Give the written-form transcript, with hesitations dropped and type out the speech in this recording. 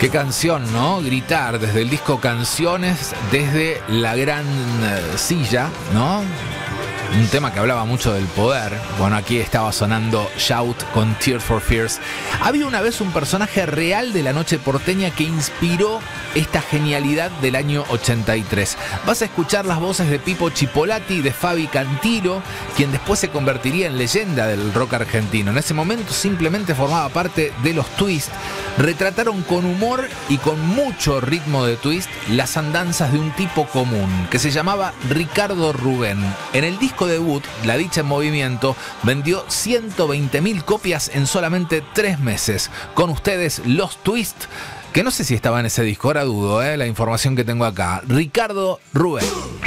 Qué canción, ¿no? Gritar desde el disco Canciones, desde la gran silla, ¿no? Un tema que hablaba mucho del poder. Bueno, aquí estaba sonando Shout con Tears for Fears. Había una vez un personaje real de la noche porteña que inspiró esta genialidad del año 83. Vas a escuchar las voces de Pipo Chipolati y de Fabi Cantilo, quien después se convertiría en leyenda del rock argentino. En ese momento simplemente formaba parte de los Twist. Retrataron con humor y con mucho ritmo de twist las andanzas de un tipo común que se llamaba Ricardo Rubén. En el disco debut, La Dicha en Movimiento, vendió 120.000 copias en solamente 3 meses. Con ustedes, los Twist, que no sé si estaba en ese disco, ahora dudo, la información que tengo acá. Ricardo Rubén.